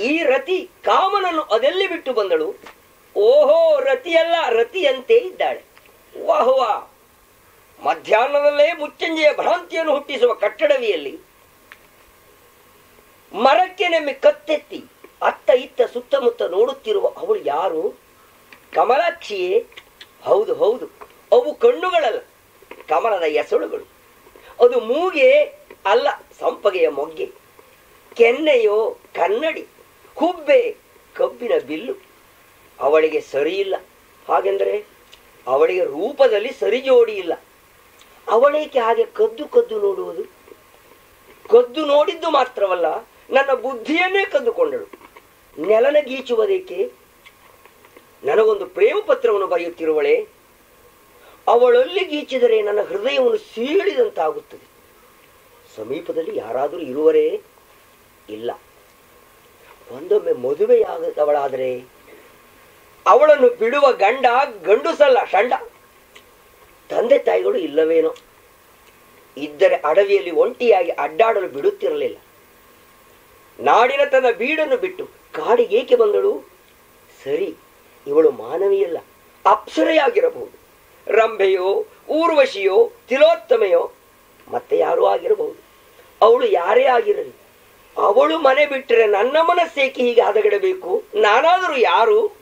ಈ ರತಿ ಕಾಮನನ್ನು ಅದೆಲ್ಲಿ ಬಿಟ್ಟು ಬಂದಳು? ಓಹೋ, ರತಿಯಲ್ಲ, ರತಿಯಂತೆ ಇದ್ದಾಳೆ. ವಾಹ್ ವಾಹ್. ಮಧ್ಯಾಹ್ನದಲ್ಲೇ ಮುಚ್ಚಂಜೆಯ ಭ್ರಾಂತಿಯನ್ನು ಹುಟ್ಟಿಸುವ ಕಟ್ಟಡವಿಯಲ್ಲಿ ಮರಕ್ಕೆ ನೆಮ್ಮಿ ಕತ್ತೆತ್ತಿ ಅತ್ತ ಇತ್ತ ಸುತ್ತಮುತ್ತ ನೋಡುತ್ತಿರುವ ಅವಳು ಯಾರು? ಕಮಲಾಕ್ಷಿಯೇ? ಹೌದು ಹೌದು, ಅವು ಕಣ್ಣುಗಳಲ್ಲ, ಕಮಲದ ಎಸಳುಗಳು. ಅದು ಮೂಗೆ ಅಲ್ಲ, ಸಂಪಗೆಯ ಮೊಗ್ಗೆ. ಕೆನ್ನೆಯೋ ಕನ್ನಡಿ, ಹುಬ್ಬೆ ಕಬ್ಬಿನ ಬಿಲ್ಲು. ಅವಳಿಗೆ ಸರಿಯಿಲ್ಲ. ಹಾಗೆಂದರೆ ಅವಳಿಗೆ ರೂಪದಲ್ಲಿ ಸರಿ ಜೋಡಿ ಇಲ್ಲ. ಅವಳೇಕೆ ಹಾಗೆ ಕದ್ದು ಕದ್ದು ನೋಡುವುದು? ಕದ್ದು ನೋಡಿದ್ದು ಮಾತ್ರವಲ್ಲ, ನನ್ನ ಬುದ್ಧಿಯನ್ನೇ ಕದ್ದುಕೊಂಡಳು. ನೆಲನ ಗೀಚುವುದೇಕೆ? ನನಗೊಂದು ಪ್ರೇಮ ಪತ್ರವನ್ನು ಬರೆಯುತ್ತಿರುವಳೆ. ಅವಳಲ್ಲಿ ಗೀಚಿದರೆ ನನ್ನ ಹೃದಯವನ್ನು ಸೀಳಿದಂತಾಗುತ್ತದೆ. ಸಮೀಪದಲ್ಲಿ ಯಾರಾದರೂ ಇರುವರೇ? ಇಲ್ಲ. ಒಂದೊಮ್ಮೆ ಮದುವೆಯಾಗದವಳಾದರೆ ಅವಳನ್ನು ಬಿಡುವ ಗಂಡ ಗಂಡುಸಲ್ಲ, ಷಂಡ. ತಂದೆ ತಾಯಿಗಳು ಇಲ್ಲವೇನೋ? ಇದ್ದರೆ ಅಡವಿಯಲ್ಲಿ ಒಂಟಿಯಾಗಿ ಅಡ್ಡಾಡಲು ಬಿಡುತ್ತಿರಲಿಲ್ಲ. ನಾಡಿನ ತನ್ನ ಬೀಡನ್ನು ಬಿಟ್ಟು ಕಾಡಿಗೇಕೆ ಬಂದಳು? ಸರಿ, ಇವಳು ಮಾನವಿಯಲ್ಲ, ಅಪ್ಸರೆಯಾಗಿರಬಹುದು. ರಂಭೆಯೋ, ಊರ್ವಶಿಯೋ, ತಿಲೋತ್ತಮೆಯೋ, ಮತ್ತೆ ಯಾರೂ ಆಗಿರಬಹುದು. ಅವಳು ಯಾರೇ ಆಗಿರಲಿ, ಅವಳು ಮನೆ ಬಿಟ್ಟರೆ ನನ್ನ ಮನಸ್ಸೇಕೆ ಹೀಗೆ ಹದಗೆಡಬೇಕು? ನಾನಾದರೂ ಯಾರು?